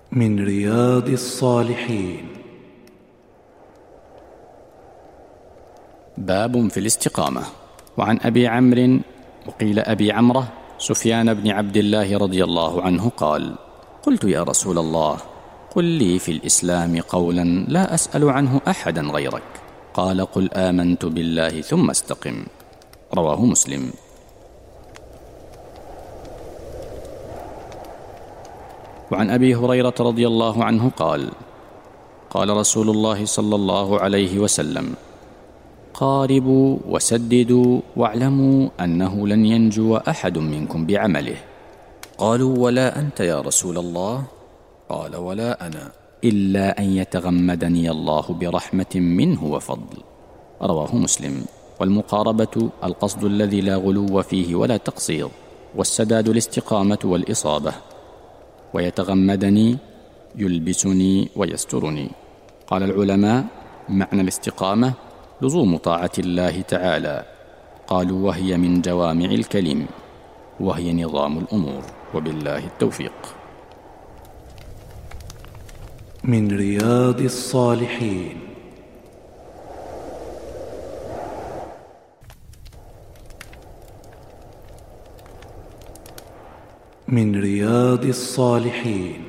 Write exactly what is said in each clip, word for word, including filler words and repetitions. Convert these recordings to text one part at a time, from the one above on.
من رياض الصالحين. باب في الاستقامة. وعن أبي عمرو وقيل أبي عمرة سفيان بن عبد الله رضي الله عنه قال: قلت يا رسول الله، قل لي في الإسلام قولا لا أسأل عنه أحدا غيرك. قال: قل آمنت بالله ثم استقم. رواه مسلم. وعن أبي هريرة رضي الله عنه قال: قال رسول الله صلى الله عليه وسلم: قاربوا وسددوا واعلموا أنه لن ينجو أحد منكم بعمله. قالوا: ولا أنت يا رسول الله؟ قال: ولا أنا، إلا أن يتغمدني الله برحمة منه وفضل. رواه مسلم. والمقاربة القصد الذي لا غلو فيه ولا تقصير، والسداد الاستقامة والإصابة. ويتغمدني يلبسني ويسترني. قال العلماء: معنى الاستقامة لزوم طاعة الله تعالى. قالوا: وهي من جوامع الكلم، وهي نظام الأمور. وبالله التوفيق. من رياض الصالحين. من رياض الصالحين.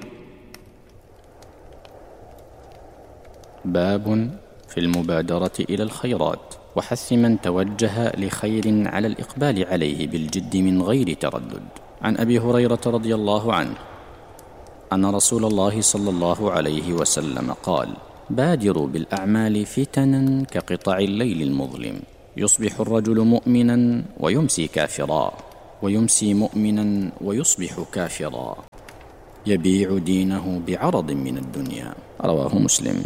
باب في المبادرة إلى الخيرات وحث من توجه لخير على الإقبال عليه بالجد من غير تردد. عن أبي هريرة رضي الله عنه أن رسول الله صلى الله عليه وسلم قال: بادروا بالأعمال فتنا كقطع الليل المظلم، يصبح الرجل مؤمنا ويمسي كافرا، ويمسي مؤمنا ويصبح كافرا، يبيع دينه بعرض من الدنيا. رواه مسلم.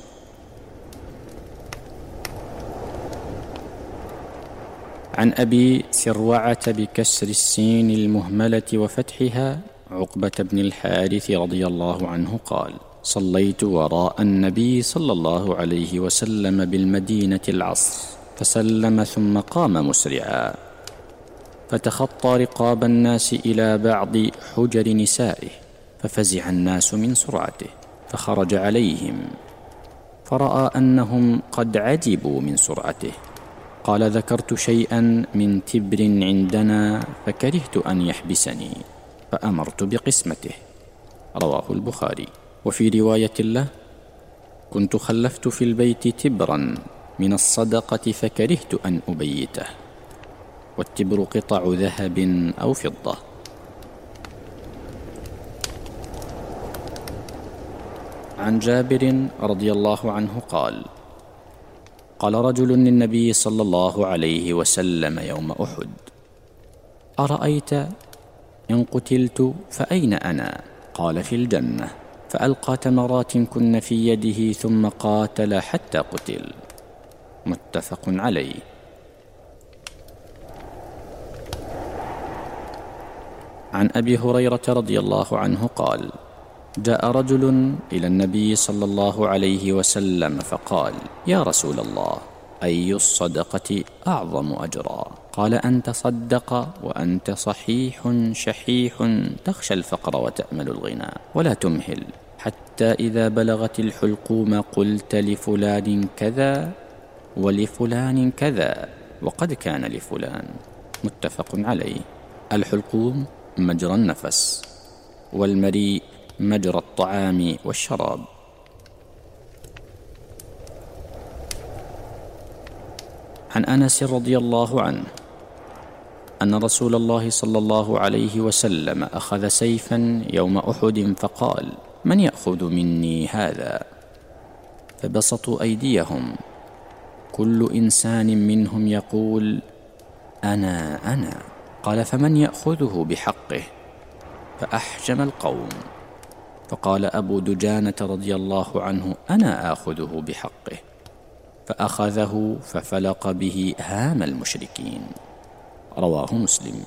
عن أبي سروعة بكسر السين المهملة وفتحها عقبة بن الحارث رضي الله عنه قال: صليت وراء النبي صلى الله عليه وسلم بالمدينة العصر، فسلم ثم قام مسرعا، فتخطى رقاب الناس إلى بعض حجر نسائه، ففزع الناس من سرعته، فخرج عليهم فرأى أنهم قد عجبوا من سرعته. قال: ذكرت شيئا من تبر عندنا فكرهت أن يحبسني، فأمرت بقسمته. رواه البخاري. وفي رواية له: كنت خلفت في البيت تبرا من الصدقة فكرهت أن أبيته. والتبر قطع ذهب أو فضة. عن جابر رضي الله عنه قال: قال رجل للنبي صلى الله عليه وسلم يوم أحد: أرأيت إن قتلت فأين أنا؟ قال: في الجنة. فألقى تمرات كن في يده ثم قاتل حتى قتل. متفق عليه. عن أبي هريرة رضي الله عنه قال: جاء رجل إلى النبي صلى الله عليه وسلم فقال: يا رسول الله، أي الصدقة أعظم أجرا؟ قال: أن تصدق وأنت صحيح شحيح تخشى الفقر وتأمل الغنى، ولا تمهل حتى إذا بلغت الحلقوم قلت لفلان كذا ولفلان كذا وقد كان لفلان. متفق عليه. الحلقوم مجرى النفس، والمريء مجرى الطعام والشراب. عن أنس رضي الله عنه أن رسول الله صلى الله عليه وسلم أخذ سيفا يوم أحد فقال: من يأخذ مني هذا؟ فبسطوا أيديهم، كل إنسان منهم يقول: أنا أنا. قال: فمن يأخذه بحقه؟ فأحجم القوم. فقال أبو دجانة رضي الله عنه: أنا آخذه بحقه. فأخذه ففلق به هام المشركين. رواه مسلم.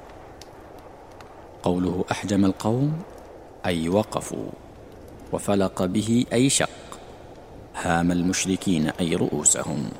قوله أحجم القوم أي وقفوا، وفلق به أي شق، هام المشركين أي رؤوسهم.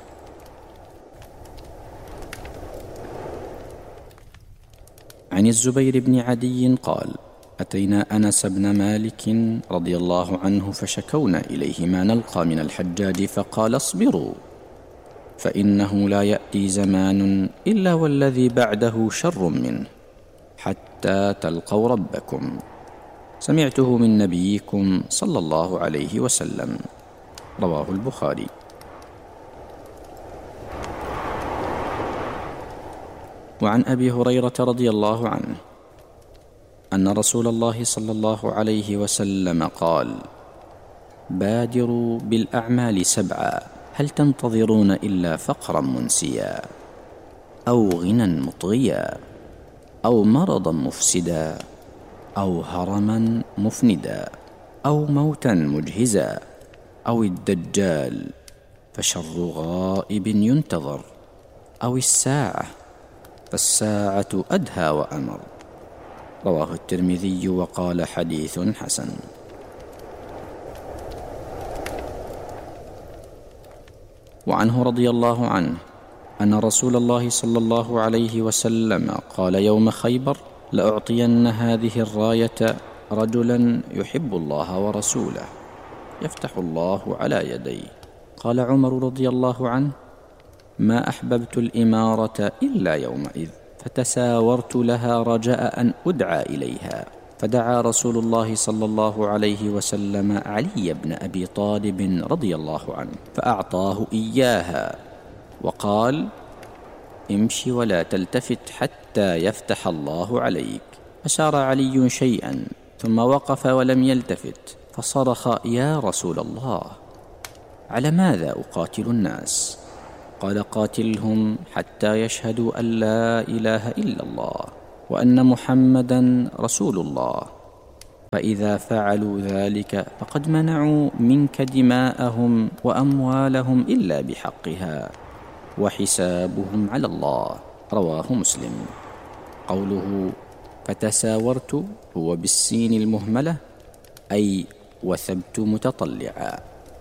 عن الزبير بن عدي قال: أتينا أنس بن مالك رضي الله عنه فشكونا إليه ما نلقى من الحجاج، فقال: اصبروا، فإنه لا يأتي زمان إلا والذي بعده شر منه حتى تلقوا ربكم. سمعته من نبيكم صلى الله عليه وسلم. رواه البخاري. وعن أبي هريرة رضي الله عنه أن رسول الله صلى الله عليه وسلم قال: بادروا بالأعمال سبعا، هل تنتظرون إلا فقرا منسيا، أو غنى مطغيا، أو مرضا مفسدا، أو هرما مفندا، أو موتا مجهزا، أو الدجال فشر غائب ينتظر، أو الساعة فالساعة أدهى وأمر. رواه الترمذي وقال: حديث حسن. وعنه رضي الله عنه أن رسول الله صلى الله عليه وسلم قال يوم خيبر: لأعطين هذه الراية رجلا يحب الله ورسوله يفتح الله على يديه. قال عمر رضي الله عنه: ما أحببت الإمارة إلا يومئذ، فتساورت لها رجاء أن أدعى إليها، فدعا رسول الله صلى الله عليه وسلم علي بن أبي طالب رضي الله عنه فأعطاه إياها، وقال: امش ولا تلتفت حتى يفتح الله عليك. أشار علي شيئا ثم وقف ولم يلتفت، فصرخ: يا رسول الله، على ماذا أقاتل الناس؟ قال: قاتلهم حتى يشهدوا أن لا إله إلا الله وأن محمدا رسول الله، فإذا فعلوا ذلك فقد منعوا منك دماءهم وأموالهم إلا بحقها، وحسابهم على الله. رواه مسلم. قوله فتساورت هو بالسين المهملة، أي وثبت متطلعا.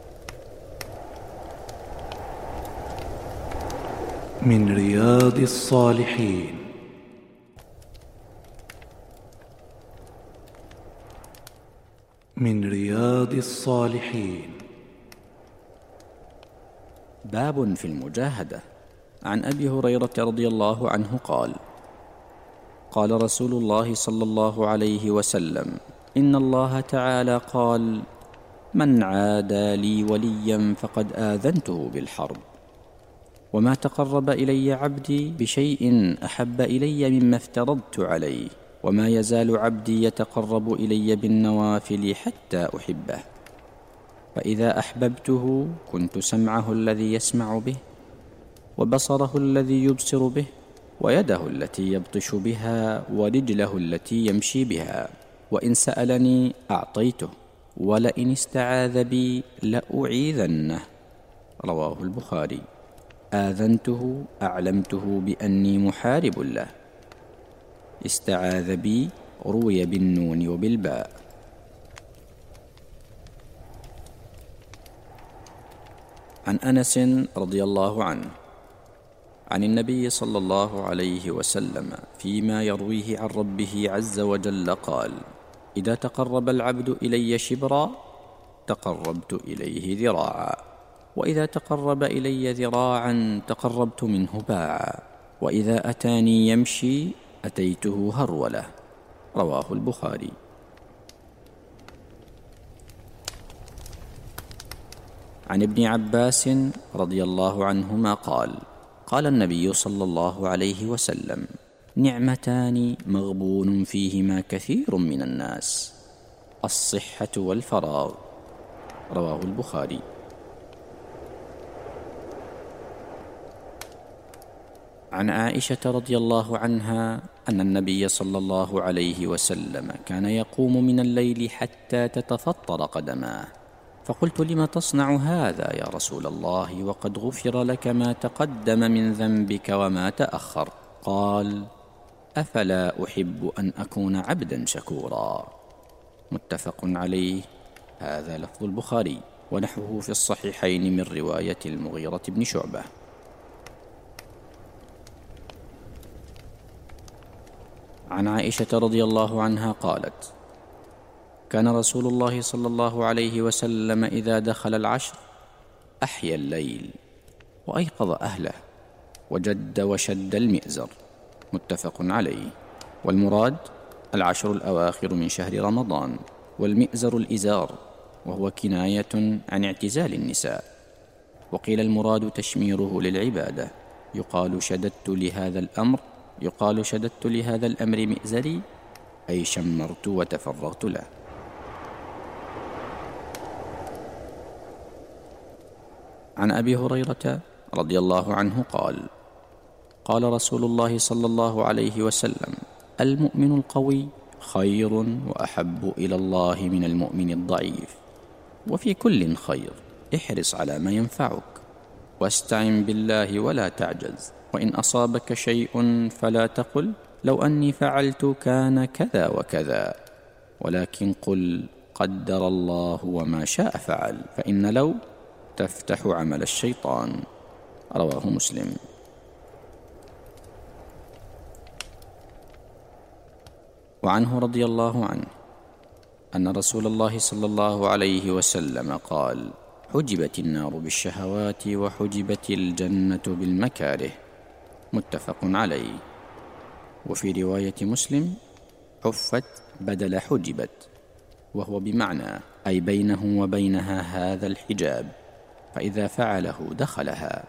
من رياض الصالحين. من رياض الصالحين. باب في المجاهدة. عن أبي هريرة رضي الله عنه قال: قال رسول الله صلى الله عليه وسلم: إن الله تعالى قال: من عادى لي وليا فقد آذنته بالحرب، وما تقرب إلي عبدي بشيء أحب إلي مما افترضت عليه، وما يزال عبدي يتقرب إلي بالنوافل حتى أحبه، فإذا أحببته كنت سمعه الذي يسمع به، وبصره الذي يبصر به، ويده التي يبطش بها، ورجله التي يمشي بها، وإن سألني أعطيته، ولئن استعاذ بي لأعيذنه. رواه البخاري. آذنته أعلمته بأني محارب له. استعاذ بي روي بالنون وبالباء. عن أنس رضي الله عنه عن النبي صلى الله عليه وسلم فيما يرويه عن ربه عز وجل قال: إذا تقرب العبد إلي شبرا تقربت إليه ذراعا، وإذا تقرب إلي ذراعا تقربت منه باعا، وإذا أتاني يمشي أتيته هرولة. رواه البخاري. عن ابن عباس رضي الله عنهما قال: قال النبي صلى الله عليه وسلم: نعمتان مغبون فيهما كثير من الناس، الصحة والفراغ. رواه البخاري. عن عائشة رضي الله عنها أن النبي صلى الله عليه وسلم كان يقوم من الليل حتى تتفطر قدماه، فقلت: لم تصنع هذا يا رسول الله وقد غفر لك ما تقدم من ذنبك وما تأخر؟ قال: أفلا أحب أن أكون عبدا شكورا. متفق عليه. هذا لفظ البخاري، ونحوه في الصحيحين من رواية المغيرة بن شعبة. عن عائشة رضي الله عنها قالت: كان رسول الله صلى الله عليه وسلم إذا دخل العشر أحيا الليل وأيقظ أهله وجد وشد المئزر، متفق عليه. والمراد العشر الأواخر من شهر رمضان، والمئزر الإزار، وهو كناية عن اعتزال النساء. وقيل المراد تشميره للعبادة، يقال شددت لهذا الأمر يقال شددت لهذا الأمر مئزري، أي شمرت وتفرغت له. عن أبي هريرة رضي الله عنه قال: قال رسول الله صلى الله عليه وسلم: المؤمن القوي خير وأحب إلى الله من المؤمن الضعيف، وفي كل خير، احرص على ما ينفعك، واستعن بالله ولا تعجز، وإن أصابك شيء فلا تقل لو أني فعلت كان كذا وكذا، ولكن قل قدر الله وما شاء فعل، فإن لو تفتح عمل الشيطان. رواه مسلم. وعنه رضي الله عنه أن رسول الله صلى الله عليه وسلم قال: حجبت النار بالشهوات وحجبت الجنة بالمكاره، متفق عليه. وفي رواية مسلم: حفت بدل حجبت، وهو بمعنى أي بينه وبينها هذا الحجاب، فإذا فعله دخلها.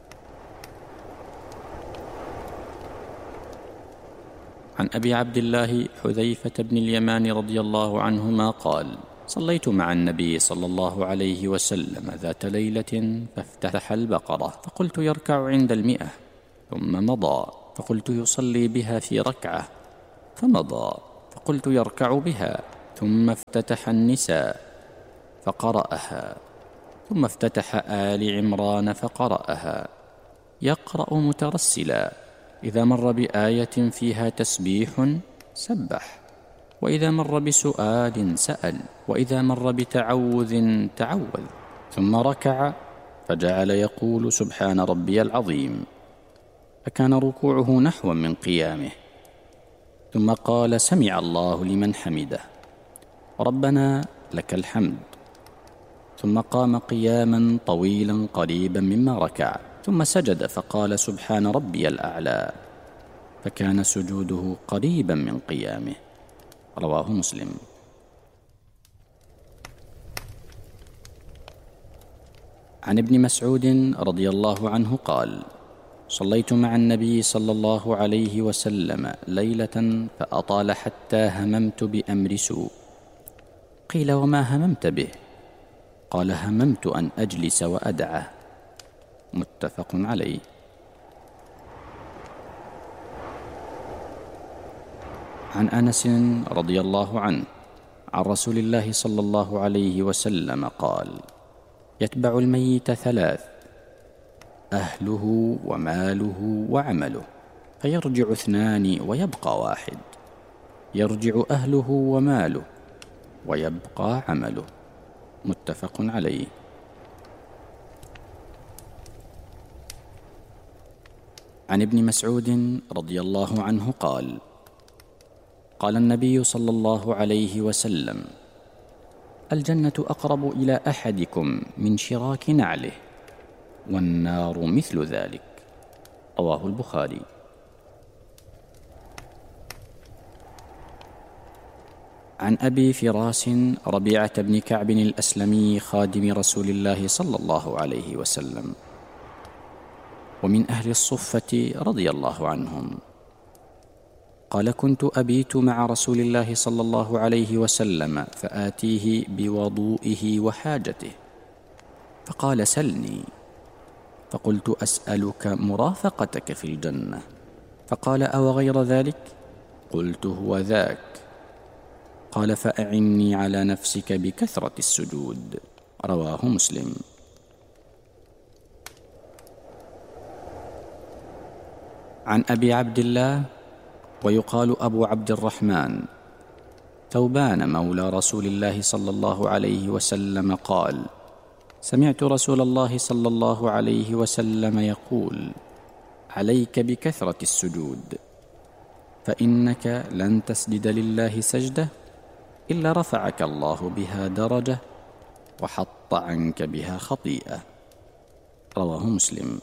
عن أبي عبد الله حذيفة بن اليمان رضي الله عنهما قال: صليت مع النبي صلى الله عليه وسلم ذات ليلة فافتتح البقرة، فقلت يركع عند المئة، ثم مضى، فقلت يصلي بها في ركعة، فمضى، فقلت يركع بها، ثم افتتح النساء فقرأها، ثم افتتح آل عمران فقرأها، يقرأ مترسلا، إذا مر بآية فيها تسبيح سبح، وإذا مر بسؤال سأل، وإذا مر بتعوذ تعوذ، ثم ركع فجعل يقول سبحان ربي العظيم، فكان ركوعه نحوا من قيامه، ثم قال سمع الله لمن حمده، ربنا لك الحمد، ثم قام قياما طويلا قريبا مما ركع، ثم سجد فقال سبحان ربي الأعلى، فكان سجوده قريبا من قيامه. رواه مسلم. عن ابن مسعود رضي الله عنه قال: صليت مع النبي صلى الله عليه وسلم ليلة فأطال حتى هممت بأمر سوء. قيل: وما هممت به؟ قال: هممت أن أجلس وأدعه، متفق عليه. عن أنس رضي الله عنه عن رسول الله صلى الله عليه وسلم قال: يتبع الميت ثلاث: أهله وماله وعمله، فيرجع اثنان ويبقى واحد، يرجع أهله وماله ويبقى عمله، متفق عليه. عن ابن مسعود رضي الله عنه قال: قال النبي صلى الله عليه وسلم: الجنة أقرب إلى أحدكم من شراك نعله، والنار مثل ذلك. رواه البخاري. عن أبي فراس ربيعة بن كعب الأسلمي خادم رسول الله صلى الله عليه وسلم، ومن أهل الصفة رضي الله عنهم، قال: كنت أبيت مع رسول الله صلى الله عليه وسلم فآتيه بوضوئه وحاجته، فقال: سلني، فقلت: أسألك مرافقتك في الجنة، فقال: أو غير ذلك؟ قلت: هو ذاك. قال: فأعني على نفسك بكثرة السجود. رواه مسلم. عن أبي عبد الله ويقال أبو عبد الرحمن ثوبان مولى رسول الله صلى الله عليه وسلم قال: سمعت رسول الله صلى الله عليه وسلم يقول: عليك بكثرة السجود، فإنك لن تسجد لله سجدة إلا رفعك الله بها درجة وحط عنك بها خطيئة. رواه مسلم.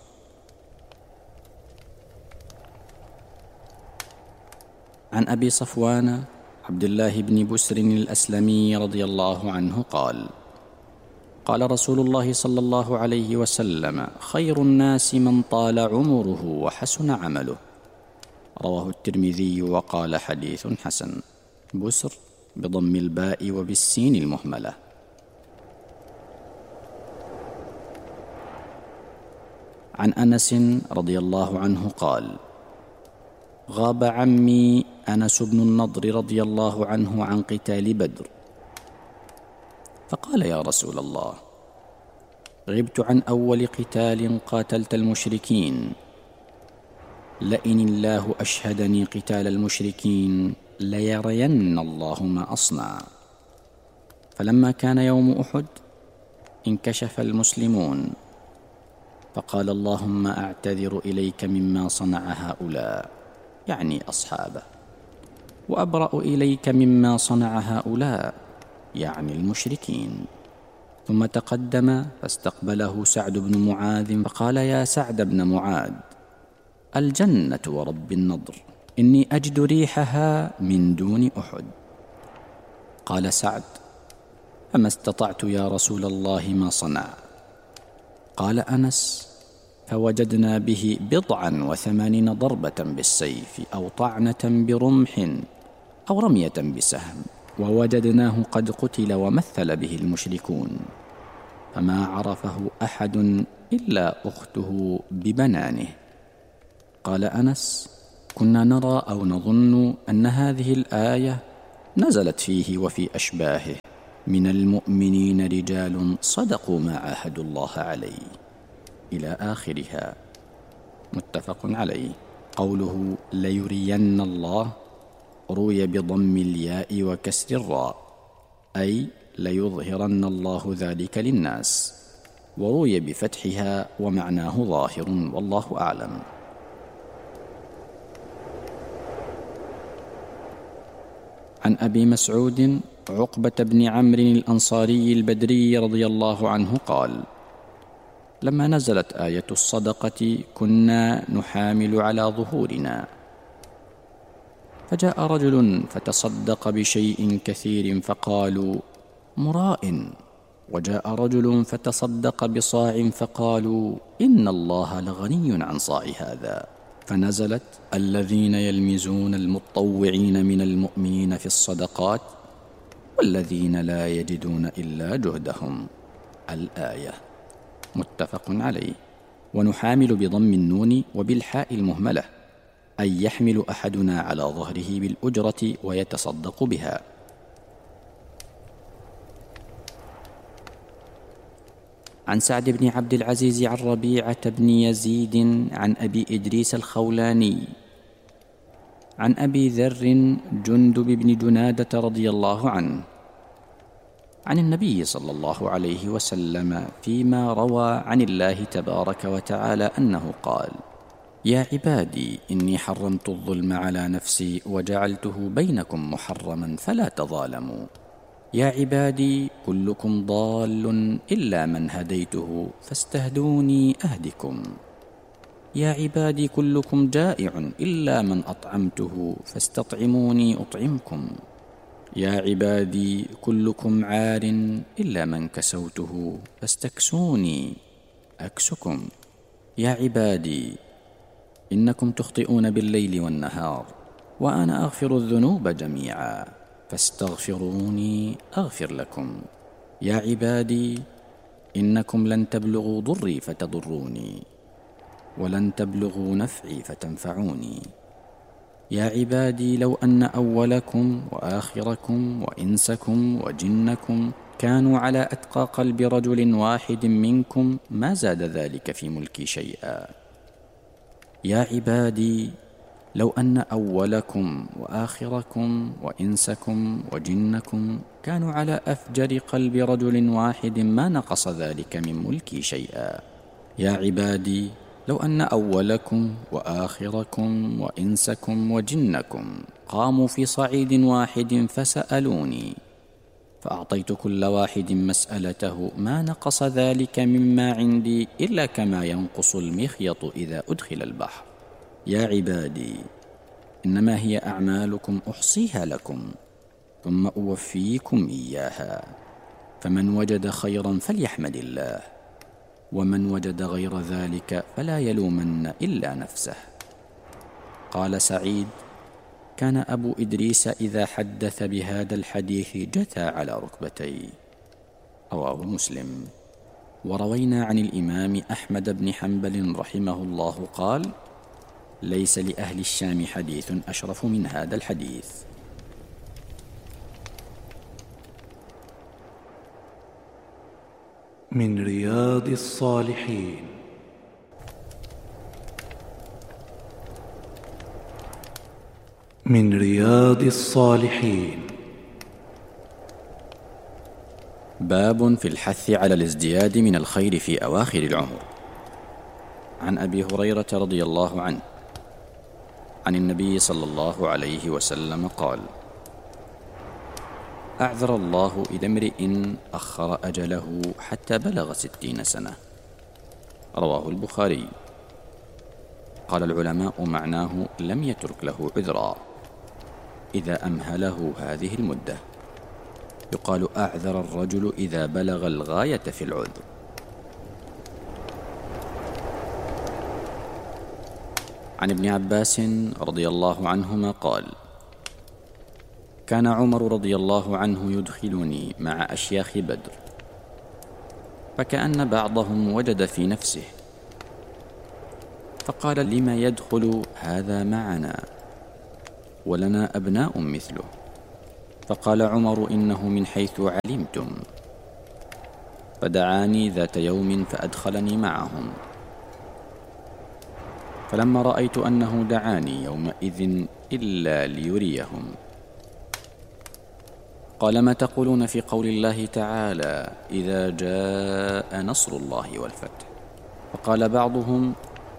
عن أبي صفوان عبد الله بن بسر الأسلمي رضي الله عنه قال: قال رسول الله صلى الله عليه وسلم: خير الناس من طال عمره وحسن عمله. رواه الترمذي وقال: حديث حسن. بسر بضم الباء وبالسين المهملة. عن أنس رضي الله عنه قال: غاب عمي أنس بن النضر رضي الله عنه عن قتال بدر، فقال: يا رسول الله، غبت عن أول قتال قاتلت المشركين، لئن الله أشهدني قتال المشركين ليرين الله ما أصنع. فلما كان يوم أحد انكشف المسلمون، فقال: اللهم أعتذر إليك مما صنع هؤلاء، يعني أصحابه، وأبرأ إليك مما صنع هؤلاء، يعني المشركين. ثم تقدم فاستقبله سعد بن معاذ فقال: يا سعد بن معاذ، الجنة ورب النضر، إني أجد ريحها من دون أحد. قال سعد: فما استطعت يا رسول الله ما صنع. قال أنس: فوجدنا به بضعا وثمانين ضربة بالسيف أو طعنة برمح أو رمية بسهم، ووجدناه قد قتل ومثل به المشركون، فما عرفه أحد إلا أخته ببنانه. قال أنس: كنا نرى أو نظن أن هذه الآية نزلت فيه وفي أشباهه: من المؤمنين رجال صدقوا ما عاهدوا الله عليه، إلى آخرها. متفق عليه. قوله ليرين الله روي بضم الياء وكسر الراء، أي ليظهرن الله ذلك للناس، وروي بفتحها ومعناه ظاهر، والله أعلم. عن أبي مسعود عقبة بن عمرو الأنصاري البدري رضي الله عنه قال: لما نزلت آية الصدقة كنا نحامل على ظهورنا، فجاء رجل فتصدق بشيء كثير فقالوا مراء، وجاء رجل فتصدق بصاع فقالوا إن الله لغني عن صاع هذا، فنزلت: الذين يلمزون المتطوعين من المؤمنين في الصدقات والذين لا يجدون إلا جهدهم، الآية. متفق عليه. ونحامل بضم النون وبالحاء المهملة، أي يحمل أحدنا على ظهره بالأجرة ويتصدق بها. عن سعد بن عبد العزيز عن ربيعة بن يزيد عن أبي إدريس الخولاني عن أبي ذر جندب بن جنادة رضي الله عنه عن النبي صلى الله عليه وسلم فيما روى عن الله تبارك وتعالى أنه قال: يا عبادي إني حرمت الظلم على نفسي وجعلته بينكم محرما فلا تظالموا. يا عبادي كلكم ضال إلا من هديته فاستهدوني أهدكم. يا عبادي كلكم جائع إلا من أطعمته فاستطعموني أطعمكم. يا عبادي كلكم عار إلا من كسوته فاستكسوني أكسكم. يا عبادي إنكم تخطئون بالليل والنهار وأنا أغفر الذنوب جميعا فاستغفروني أغفر لكم. يا عبادي إنكم لن تبلغوا ضري فتضروني ولن تبلغوا نفعي فتنفعوني. يا عبادي لو أن أولكم وآخركم وإنسكم وجنكم كانوا على أتقى قلب رجل واحد منكم ما زاد ذلك في ملكي شيئا. يا عبادي لو أن أولكم وآخركم وإنسكم وجنكم كانوا على أفجر قلب رجل واحد ما نقص ذلك من ملكي شيئا. يا عبادي لو أن أولكم وآخركم وإنسكم وجنكم قاموا في صعيد واحد فسألوني فأعطيت كل واحد مسألته ما نقص ذلك مما عندي إلا كما ينقص المخيط إذا أدخل البحر. يا عبادي إنما هي أعمالكم أحصيها لكم ثم أوفيكم إياها، فمن وجد خيرا فليحمد الله، ومن وجد غير ذلك فلا يلومن إلا نفسه. قال سعيد: كان أبو إدريس إذا حدث بهذا الحديث جثى على ركبتيه. رواه مسلم. وروينا عن الإمام أحمد بن حنبل رحمه الله قال: ليس لأهل الشام حديث أشرف من هذا الحديث. من رياض الصالحين. من رياض الصالحين. باب في الحث على الازدياد من الخير في أواخر العمر. عن أبي هريرة رضي الله عنه عن النبي صلى الله عليه وسلم قال: أعذر الله إلى امرئ أخر أجله حتى بلغ ستين سنة. رواه البخاري. قال العلماء معناه لم يترك له عذرا إذا أمهله هذه المدة. يقال أعذر الرجل إذا بلغ الغاية في العذر. عن ابن عباس رضي الله عنهما قال: كان عمر رضي الله عنه يدخلني مع أشياخ بدر، فكأن بعضهم وجد في نفسه فقال: لما يدخل هذا معنا ولنا أبناء مثله؟ فقال عمر: إنه من حيث علمتم. فدعاني ذات يوم فأدخلني معهم، فلما رأيت أنه دعاني يومئذ إلا ليريهم قال: ما تقولون في قول الله تعالى: إذا جاء نصر الله والفتح؟ فقال بعضهم: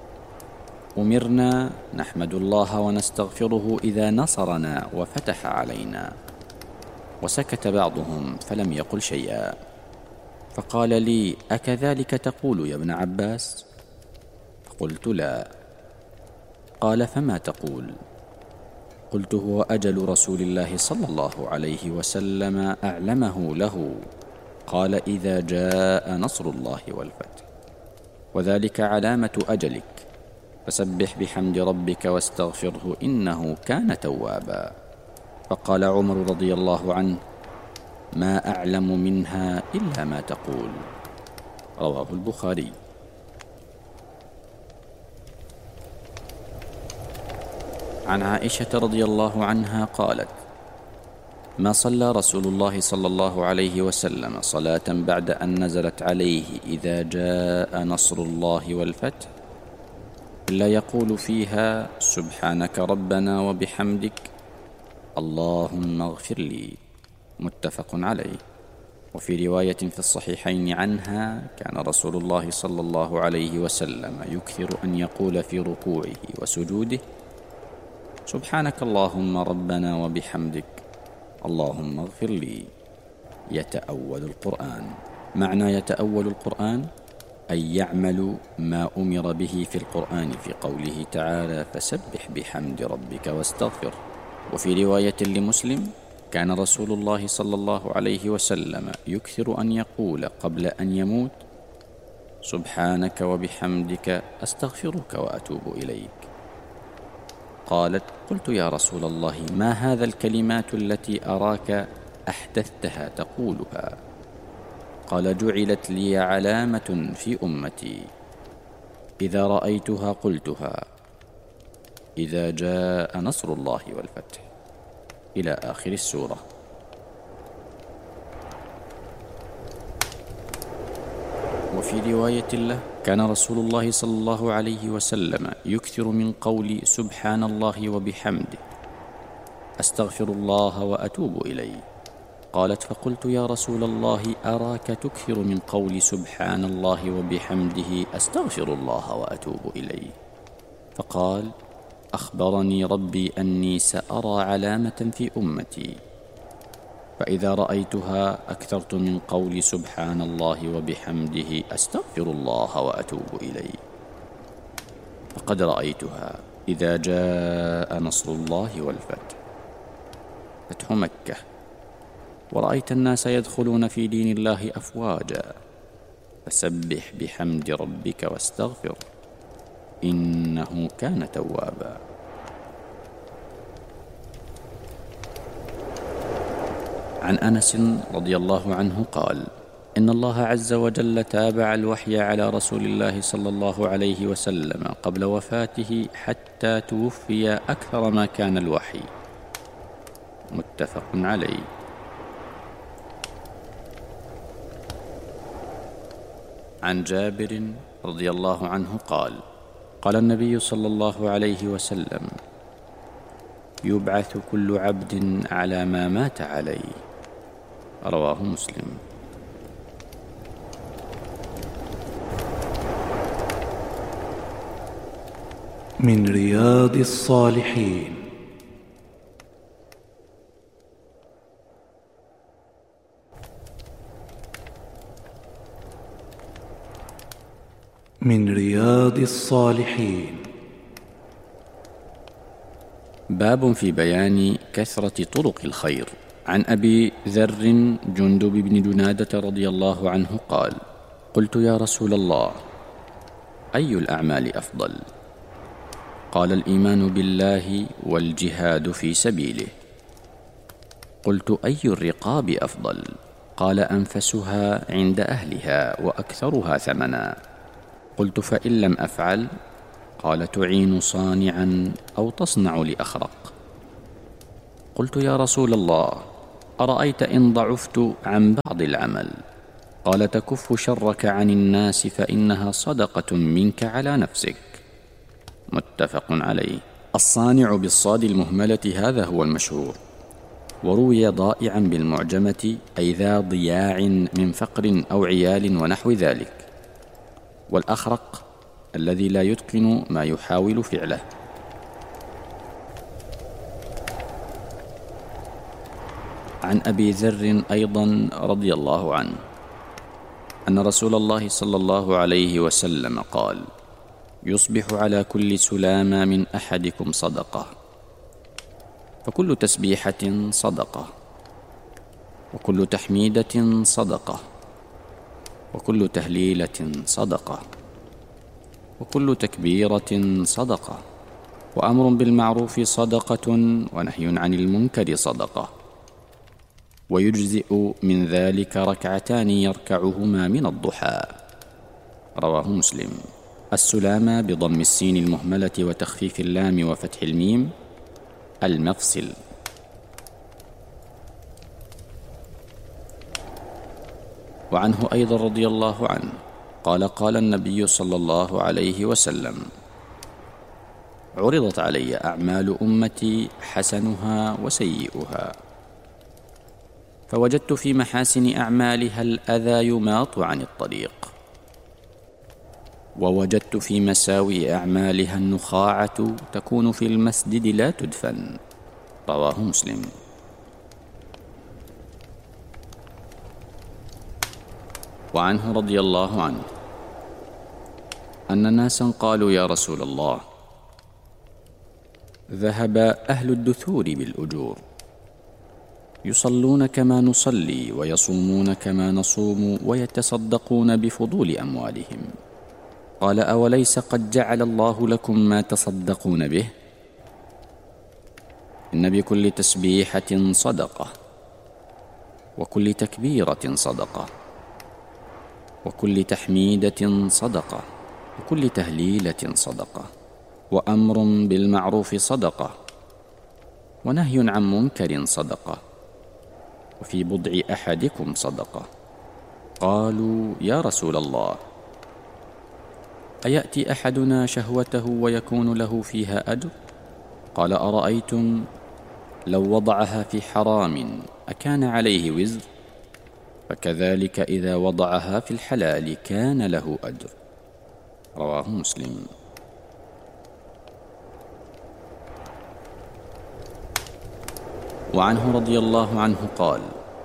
أمرنا نحمد الله ونستغفره إذا نصرنا وفتح علينا. وسكت بعضهم فلم يقل شيئا، فقال لي: أكذلك تقول يا ابن عباس؟ فقلت: لا. قال: فما تقول؟ قلت: هو أجل رسول الله صلى الله عليه وسلم أعلمه له. قال: إذا جاء نصر الله والفتح، وذلك علامة أجلك، فسبح بحمد ربك واستغفره إنه كان توابا. فقال عمر رضي الله عنه: ما أعلم منها إلا ما تقول. رواه البخاري. عن عائشة رضي الله عنها قالت: ما صلى رسول الله صلى الله عليه وسلم صلاة بعد أن نزلت عليه إذا جاء نصر الله والفتح إلا يقول فيها: سبحانك ربنا وبحمدك اللهم اغفر لي. متفق عليه. وفي رواية في الصحيحين عنها: كان رسول الله صلى الله عليه وسلم يكثر أن يقول في ركوعه وسجوده: سبحانك اللهم ربنا وبحمدك اللهم اغفر لي. يتأول القرآن. معنى يتأول القرآن أي يعمل ما أمر به في القرآن في قوله تعالى: فسبح بحمد ربك واستغفر. وفي رواية لمسلم: كان رسول الله صلى الله عليه وسلم يكثر أن يقول قبل أن يموت: سبحانك وبحمدك أستغفرك وأتوب إليك. قالت: قلت يا رسول الله، ما هذا الكلمات التي أراك أحدثتها تقولها؟ قال: جعلت لي علامة في أمتي، إذا رأيتها قلتها إذا جاء نصر الله والفتح، إلى آخر السورة. وفي رواية له: كان رسول الله صلى الله عليه وسلم يكثر من قول سبحان الله وبحمده أستغفر الله وأتوب إليه. قالت: فقلت يا رسول الله، أراك تكثر من قول سبحان الله وبحمده أستغفر الله وأتوب إليه. فقال: أخبرني ربي أني سأرى علامة في أمتي، فإذا رأيتها أكثرت من قول سبحان الله وبحمده أستغفر الله وأتوب إليه. فقد رأيتها إذا جاء نصر الله والفتح، فتح مكة، ورأيت الناس يدخلون في دين الله أفواجا، فسبح بحمد ربك واستغفر إنه كان توابا. عن أنس رضي الله عنه قال: إن الله عز وجل تابع الوحي على رسول الله صلى الله عليه وسلم قبل وفاته حتى توفي أكثر ما كان الوحي. متفق عليه. عن جابر رضي الله عنه قال: قال النبي صلى الله عليه وسلم: يبعث كل عبد على ما مات عليه. رواه مسلم. من رياض الصالحين. من رياض الصالحين. باب في بيان كثرة طرق الخير. عن أبي ذر جندب بن جنادة رضي الله عنه قال: قلت يا رسول الله، أي الأعمال أفضل؟ قال: الإيمان بالله والجهاد في سبيله. قلت: أي الرقاب أفضل؟ قال: أنفسها عند أهلها وأكثرها ثمنا. قلت: فإن لم أفعل؟ قال: تعين صانعا أو تصنع لأخرق. قلت: يا رسول الله، أرأيت إن ضعفت عن بعض العمل؟ قال: تكف شرك عن الناس فإنها صدقة منك على نفسك. متفق عليه. الصانع بالصاد المهملة هذا هو المشهور، وروي ضائعا بالمعجمة أي ذا ضياع من فقر أو عيال ونحو ذلك، والأخرق الذي لا يتقن ما يحاول فعله. عن أبي ذر أيضا رضي الله عنه أن رسول الله صلى الله عليه وسلم قال: يصبح على كل سلامة من أحدكم صدقة، فكل تسبيحة صدقة، وكل تحميدة صدقة، وكل تهليلة صدقة، وكل تكبيرة صدقة، وأمر بالمعروف صدقة، ونهي عن المنكر صدقة، ويجزئ من ذلك ركعتان يركعهما من الضحى. رواه مسلم. السلامة بضم السين المهملة وتخفيف اللام وفتح الميم، المفصل. وعنه أيضا رضي الله عنه قال: قال النبي صلى الله عليه وسلم: عرضت علي أعمال أمتي حسنها وسيئها، فوجدت في محاسن أعمالها الأذى يماط عن الطريق، ووجدت في مساوئ أعمالها النخاعة تكون في المسجد لا تدفن. رواه مسلم. وعنه رضي الله عنه أن ناسا قالوا: يا رسول الله، ذهب أهل الدثور بالأجور، يصلون كما نصلي، ويصومون كما نصوم، ويتصدقون بفضول أموالهم. قال: أوليس قد جعل الله لكم ما تصدقون به؟ إن بكل تسبيحة صدقة، وكل تكبيرة صدقة، وكل تحميدة صدقة، وكل تهليلة صدقة، وأمر بالمعروف صدقة، ونهي عن منكر صدقة، وفي بضع أحدكم صدقة. قالوا: يا رسول الله، أيأتي أحدنا شهوته ويكون له فيها أجر؟ قال: أرأيتم لو وضعها في حرام أكان عليه وزر؟ فكذلك إذا وضعها في الحلال كان له أجر. رواه مسلم. وعنه رضي الله عنه قال: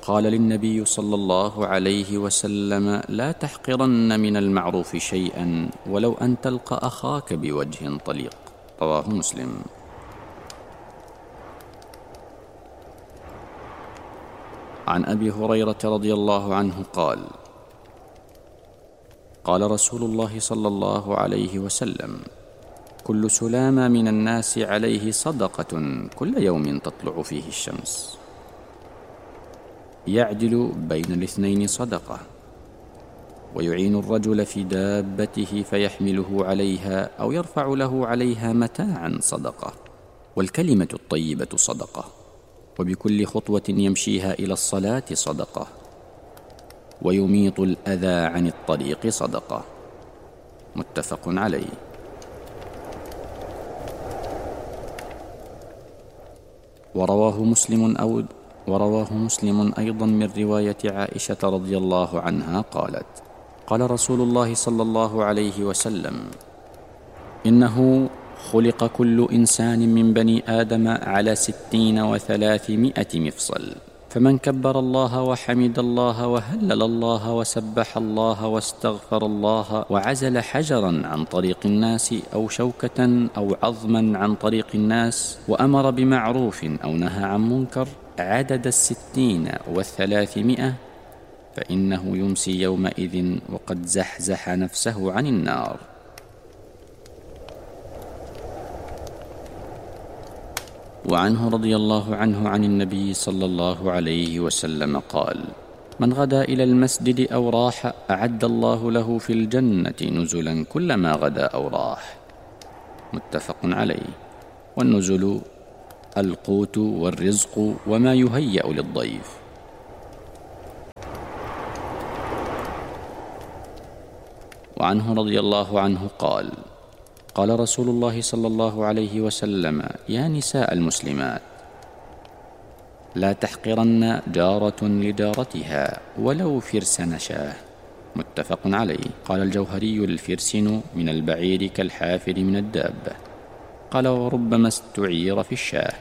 قال للنبي صلى الله عليه وسلم: لا تحقرن من المعروف شيئا ولو أن تلقى أخاك بوجه طليق. رواه مسلم. عن أبي هريرة رضي الله عنه قال: قال رسول الله صلى الله عليه وسلم: كل سلامة من الناس عليه صدقة كل يوم تطلع فيه الشمس، يعدل بين الاثنين صدقة، ويعين الرجل في دابته فيحمله عليها أو يرفع له عليها متاعا صدقة، والكلمة الطيبة صدقة، وبكل خطوة يمشيها إلى الصلاة صدقة، ويميط الأذى عن الطريق صدقة. متفق عليه. ورواه مسلم أو ورواه مسلم أيضا من رواية عائشة رضي الله عنها قالت: قال رسول الله صلى الله عليه وسلم: إنه خلق كل إنسان من بني آدم على ستين وثلاثمائة مفصل، فمن كبر الله وحمد الله وهلل الله وسبح الله واستغفر الله وعزل حجرا عن طريق الناس أو شوكة أو عظما عن طريق الناس وأمر بمعروف أو نهى عن منكر عدد الستين والثلاثمائة، فإنه يمسي يومئذ وقد زحزح نفسه عن النار. وعنه رضي الله عنه عن النبي صلى الله عليه وسلم قال: من غدا إلى المسجد أو راح أعد الله له في الجنة نزلا كلما غدا أو راح. متفق عليه. والنزل القوت والرزق وما يهيأ للضيف. وعنه رضي الله عنه قال: قال رسول الله صلى الله عليه وسلم: يا نساء المسلمات، لا تحقرن جارة لجارتها ولو فرسن شاه. متفق عليه. قال الجوهري: الفرسن من البعير كالحافر من الدابة. قال: وربما استعير في الشاه.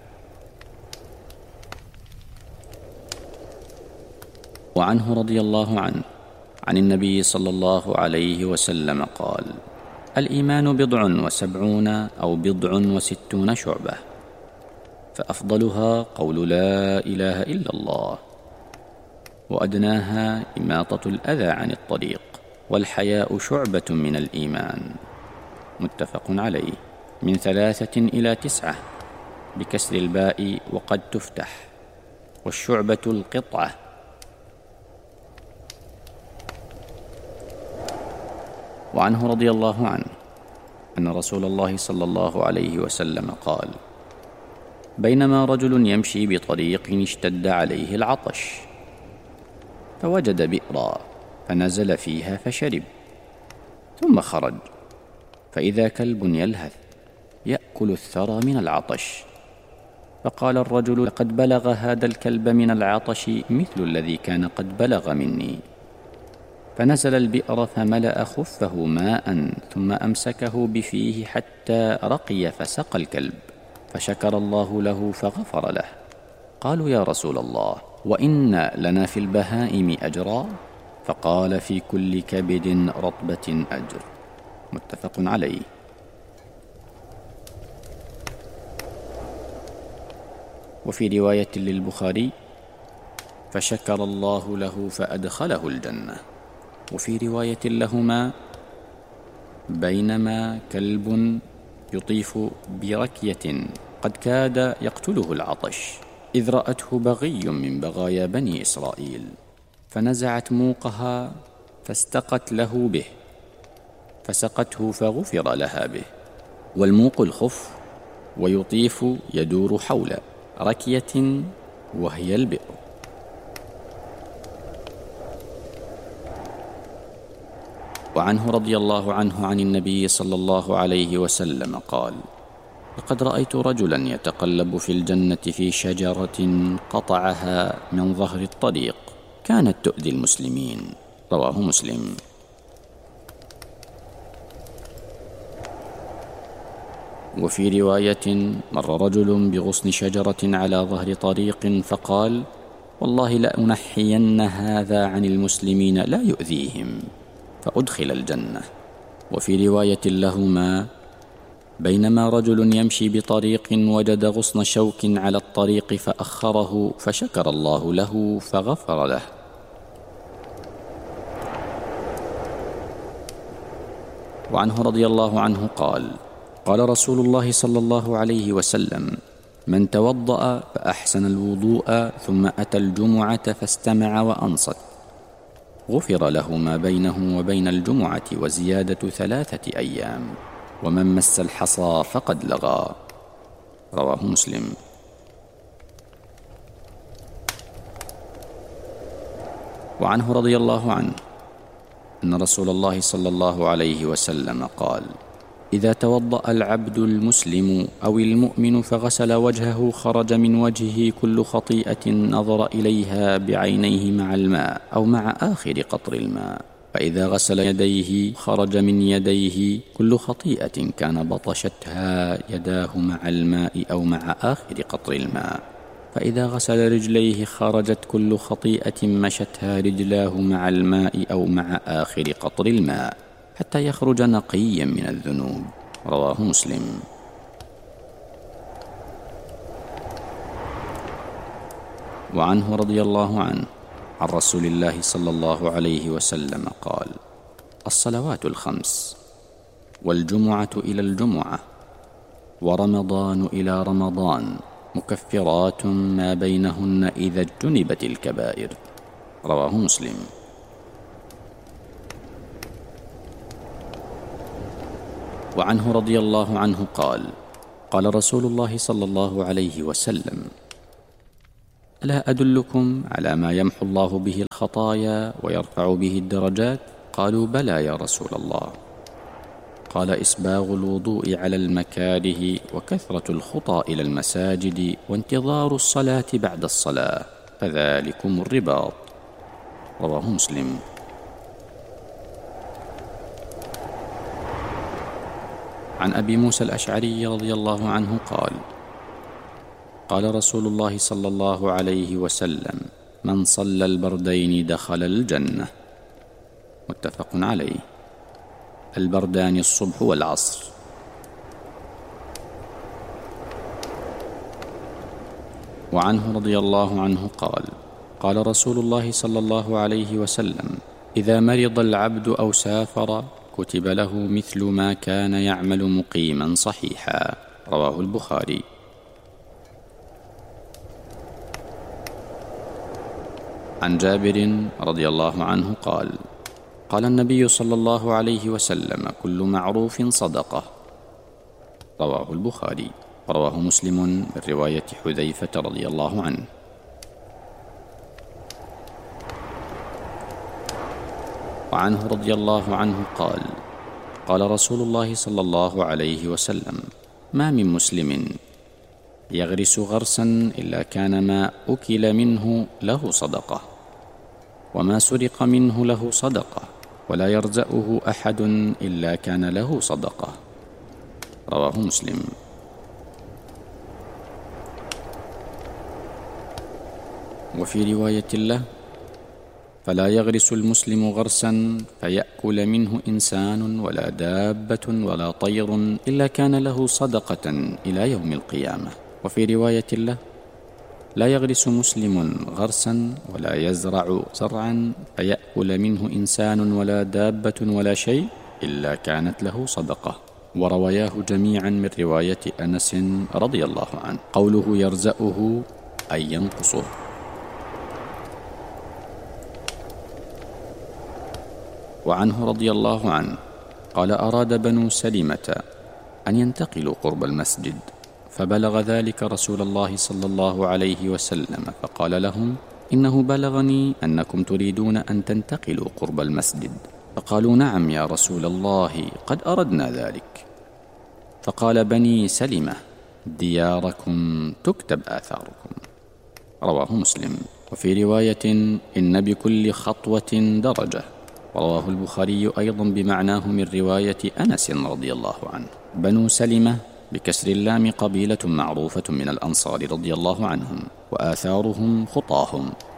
وعنه رضي الله عنه عن النبي صلى الله عليه وسلم قال: الإيمان بضع وسبعون أو بضع وستون شعبة، فأفضلها قول لا إله إلا الله، وأدناها إماطة الأذى عن الطريق، والحياء شعبة من الإيمان. متفق عليه. من ثلاثة إلى تسعة بكسر الباء وقد تفتح، والشعبة القطعة. وعنه رضي الله عنه أن رسول الله صلى الله عليه وسلم قال: بينما رجل يمشي بطريق اشتد عليه العطش، فوجد بئرا فنزل فيها فشرب، ثم خرج فإذا كلب يلهث يأكل الثرى من العطش، فقال الرجل: لقد بلغ هذا الكلب من العطش مثل الذي كان قد بلغ مني. فنزل البئر فملأ خفه ماء، ثم أمسكه بفيه حتى رقي فسقى الكلب، فشكر الله له فغفر له. قالوا: يا رسول الله، وإن لنا في البهائم أجرا؟ فقال: في كل كبد رطبة أجر. متفق عليه. وفي رواية للبخاري: فشكر الله له فأدخله الجنة. وفي رواية لهما: بينما كلب يطيف بركية قد كاد يقتله العطش، إذ رأته بغي من بغايا بني إسرائيل، فنزعت موقها فاستقت له به، فسقته فغفر لها به. والموق الخف، ويطيف يدور حول ركية وهي البئر. وعنه رضي الله عنه عن النبي صلى الله عليه وسلم قال: لقد رأيت رجلا يتقلب في الجنة في شجرة قطعها من ظهر الطريق كانت تؤذي المسلمين. رواه مسلم. وفي رواية: مر رجل بغصن شجرة على ظهر طريق فقال: والله لأنحين هذا عن المسلمين لا يؤذيهم، فأدخل الجنة. وفي رواية لهما: بينما رجل يمشي بطريق وجد غصن شوك على الطريق فأخره، فشكر الله له فغفر له. وعنه رضي الله عنه قال: قال رسول الله صلى الله عليه وسلم: من توضأ فأحسن الوضوء ثم أتى الجمعة فاستمع وأنصت غفر له ما بينه وبين الجمعة وزيادة ثلاثة أيام، ومن مس الحصى فقد لغى. رواه مسلم. وعنه رضي الله عنه أن رسول الله صلى الله عليه وسلم قال: إذا توضأ العبد المسلم أو المؤمن فغسل وجهه خرج من وجهه كل خطيئة نظر إليها بعينيه مع الماء أو مع آخر قطر الماء، فإذا غسل يديه خرج من يديه كل خطيئة كان بطشتها يداه مع الماء أو مع آخر قطر الماء، فإذا غسل رجليه خرجت كل خطيئة مشتها رجلاه مع الماء أو مع آخر قطر الماء، حتى يخرج نقيا من الذنوب. رواه مسلم. وعنه رضي الله عنه عن رسول الله صلى الله عليه وسلم قال: الصلوات الخمس، والجمعة إلى الجمعة، ورمضان إلى رمضان مكفرات ما بينهن إذا اجتنبت الكبائر. رواه مسلم. وعنه رضي الله عنه قال: قال رسول الله صلى الله عليه وسلم: ألا أدلكم على ما يمحو الله به الخطايا ويرفع به الدرجات؟ قالوا: بلى يا رسول الله. قال: إسباغ الوضوء على المكاره، وكثرة الخطى إلى المساجد، وانتظار الصلاة بعد الصلاة، فذلكم الرباط. رواه مسلم. عن أبي موسى الأشعري رضي الله عنه قال: قال رسول الله صلى الله عليه وسلم: من صلى البردين دخل الجنة. متفق عليه. البردان الصبح والعصر. وعنه رضي الله عنه قال: قال رسول الله صلى الله عليه وسلم: إذا مرض العبد أو سافر كتب له مثل ما كان يعمل مقيما صحيحا. رواه البخاري. عن جابر رضي الله عنه قال: قال النبي صلى الله عليه وسلم: كل معروف صدقة. رواه البخاري. ورواه مسلم من رواية حذيفة رضي الله عنه. وعنه رضي الله عنه قال: قال رسول الله صلى الله عليه وسلم: ما من مسلم يغرس غرسا إلا كان ما أكل منه له صدقة، وما سرق منه له صدقة، ولا يرزأه أحد إلا كان له صدقة. رواه مسلم. وفي رواية له: فلا يغرس المسلم غرسا فيأكل منه إنسان ولا دابة ولا طير إلا كان له صدقة إلى يوم القيامة. وفي رواية له: لا يغرس مسلم غرسا ولا يزرع زرعا فيأكل منه إنسان ولا دابة ولا شيء إلا كانت له صدقة. وروياه جميعا من رواية أنس رضي الله عنه. قوله يرزأه أي ينقصه. وعنه رضي الله عنه قال: أراد بنو سلمة أن ينتقلوا قرب المسجد، فبلغ ذلك رسول الله صلى الله عليه وسلم، فقال لهم: إنه بلغني أنكم تريدون أن تنتقلوا قرب المسجد. فقالوا: نعم يا رسول الله، قد أردنا ذلك. فقال: بني سلمة دياركم تكتب آثاركم. رواه مسلم. وفي رواية: إن بكل خطوة درجة. رواه البخاري أيضا بمعناه من رواية أنس رضي الله عنه. بنو سلمة بكسر اللام قبيلة معروفة من الأنصار رضي الله عنهم، وآثارهم خطاهم،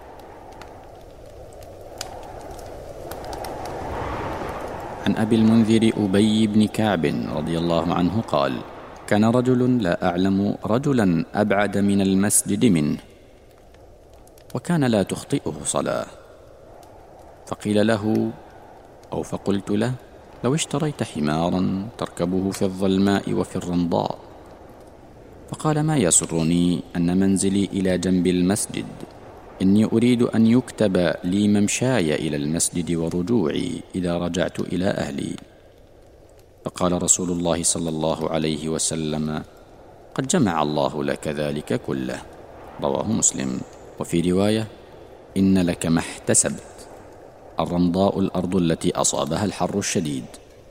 عن أبي المنذر أبي بن كعب رضي الله عنه قال: كان رجل لا أعلم رجلا أبعد من المسجد منه، وكان لا تخطئه صلاة، فقيل له أو فقلت له: لو اشتريت حمارا تركبه في الظلماء وفي الرمضاء. فقال: ما يسرني أن منزلي إلى جنب المسجد، إني أريد أن يكتب لي ممشاي إلى المسجد ورجوعي إذا رجعت إلى أهلي. فقال رسول الله صلى الله عليه وسلم: قد جمع الله لك ذلك كله. رواه مسلم. وفي رواية: إن لك ما احتسبت. الرمضاء الأرض التي أصابها الحر الشديد.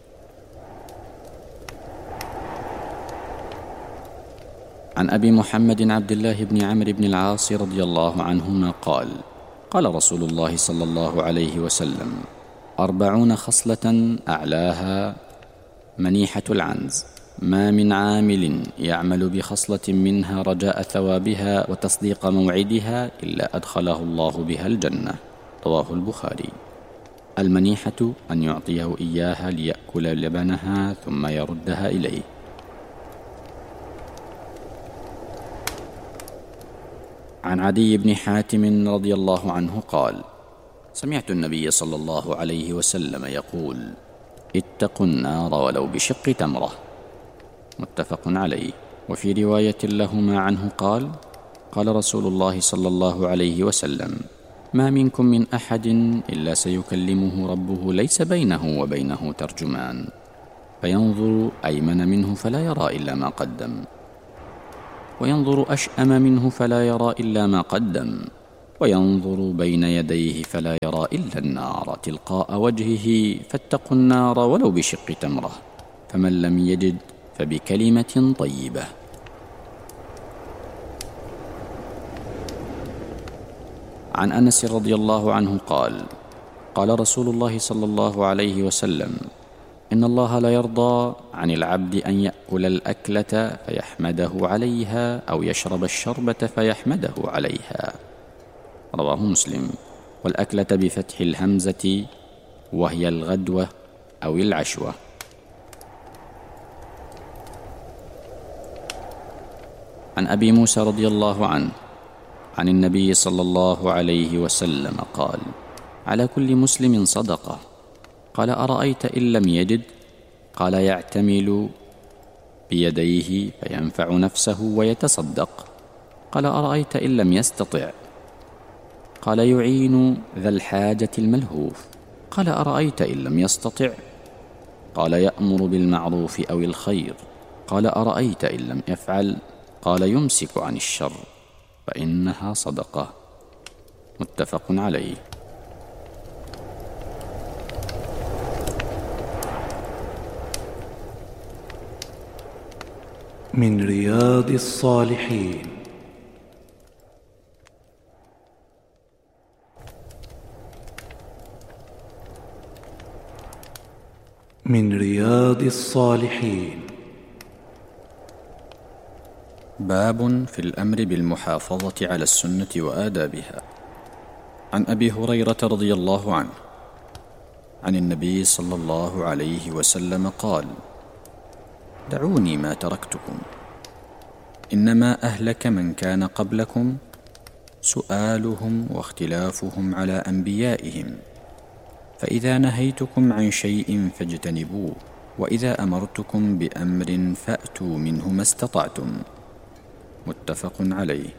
عن أبي محمد عبد الله بن عمرو بن العاص رضي الله عنهما قال: قال رسول الله صلى الله عليه وسلم: أربعون خصلة أعلاها منيحة العنز، ما من عامل يعمل بخصلة منها رجاء ثوابها وتصديق موعدها إلا أدخله الله بها الجنة. رواه البخاري. المنيحة أن يعطيه إياها ليأكل لبنها ثم يردها إليه. عن عدي بن حاتم رضي الله عنه قال: سمعت النبي صلى الله عليه وسلم يقول: اتقوا النار ولو بشق تمرة. متفق عليه. وفي رواية لهما عنه قال: قال رسول الله صلى الله عليه وسلم: ما منكم من أحد إلا سيكلمه ربه ليس بينه وبينه ترجمان، فينظر أيمن منه فلا يرى إلا ما قدم، وينظر أشأم منه فلا يرى إلا ما قدم، وينظر بين يديه فلا يرى إلا النار تلقاء وجهه، فاتقوا النار ولو بشق تمرة، فمن لم يجد فبكلمة طيبة. عن أنس رضي الله عنه قال: قال رسول الله صلى الله عليه وسلم: إن الله لا يرضى عن العبد أن يأكل الأكلة فيحمده عليها أو يشرب الشربة فيحمده عليها. رواه مسلم. والأكلة بفتح الهمزة، وهي الغدوة أو العشوة. عن أبي موسى رضي الله عنه عن النبي صلى الله عليه وسلم قال: على كل مسلم صدقة. قال: أرأيت إن لم يجد؟ قال: يعتمل بيديه فينفع نفسه ويتصدق. قال: أرأيت إن لم يستطع؟ قال: يعين ذا الحاجة الملهوف. قال: أرأيت إن لم يستطع؟ قال: يأمر بالمعروف أو الخير. قال: أرأيت إن لم يفعل؟ قال: يمسك عن الشر، فإنها صدقة. متفق عليه. من رياض الصالحين. من رياض الصالحين. باب في الأمر بالمحافظة على السنة وآدابها. عن أبي هريرة رضي الله عنه عن النبي صلى الله عليه وسلم قال: دعوني ما تركتكم، إنما أهلك من كان قبلكم سؤالهم واختلافهم على أنبيائهم، فإذا نهيتكم عن شيء فاجتنبوه، وإذا أمرتكم بأمر فأتوا منه ما استطعتم. متفق عليه.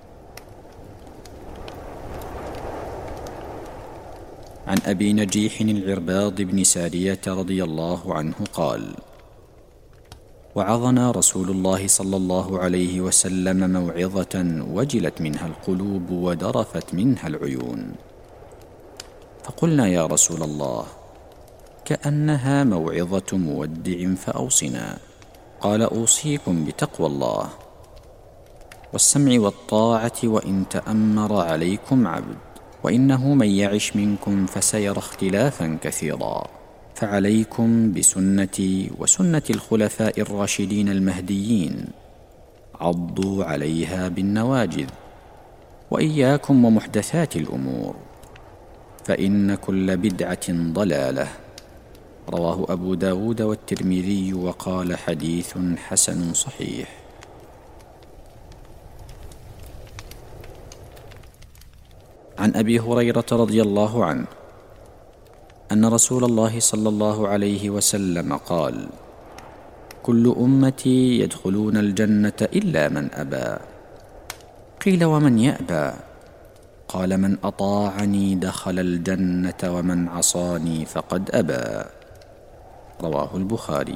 عن أبي نجيح العرباض بن سارية رضي الله عنه قال: وعظنا رسول الله صلى الله عليه وسلم موعظة وجلت منها القلوب ودرفت منها العيون، فقلنا: يا رسول الله، كأنها موعظة مودع فأوصنا. قال: أوصيكم بتقوى الله والسمع والطاعة وإن تأمر عليكم عبد، وإنه من يعش منكم فسيرى اختلافا كثيرا، فعليكم بسنتي وسنة الخلفاء الراشدين المهديين، عضوا عليها بالنواجذ، وإياكم ومحدثات الأمور، فإن كل بدعة ضلالة، رواه أبو داود والترمذي وقال حديث حسن صحيح. عن أبي هريرة رضي الله عنه أن رسول الله صلى الله عليه وسلم قال: كل أمتي يدخلون الجنة إلا من أبى. قيل: ومن يأبى؟ قال: من أطاعني دخل الجنة ومن عصاني فقد أبى. رواه البخاري.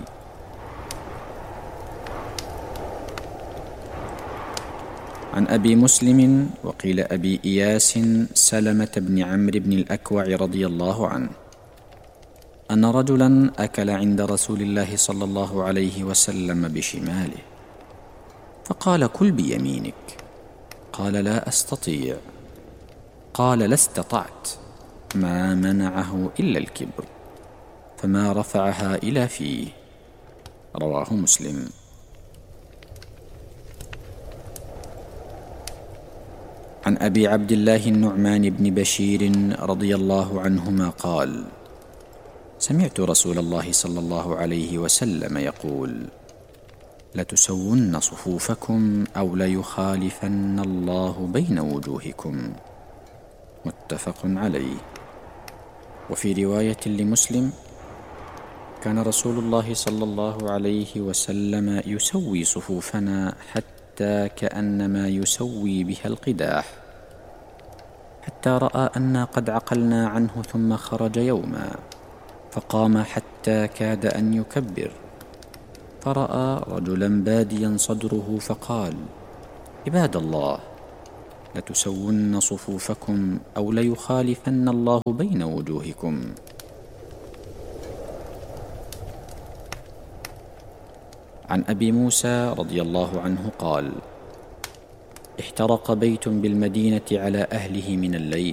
عن أبي مسلم وقيل أبي إياس سلمة بن عمرو بن الأكوع رضي الله عنه أن رجلا أكل عند رسول الله صلى الله عليه وسلم بشماله، فقال: كل بيمينك. قال: لا أستطيع. قال: لا استطعت. ما منعه إلا الكبر، فما رفعها إلى فيه. رواه مسلم. عن أبي عبد الله النعمان بن بشير رضي الله عنهما قال: سمعت رسول الله صلى الله عليه وسلم يقول: لتسون صفوفكم أو ليخالفن الله بين وجوهكم. متفق عليه. وفي رواية لمسلم: كان رسول الله صلى الله عليه وسلم يسوي صفوفنا حتى كأنما يسوي بها القداح، حتى رأى أنا قد عقلنا عنه ثم خرج يوما فقام حتى كاد أن يكبر، فرأى رجلا باديا صدره فقال: عباد الله، لتسون صفوفكم أو ليخالفن الله بين وجوهكم. عن أبي موسى رضي الله عنه قال: احترق بيت بالمدينة على أهله من الليل،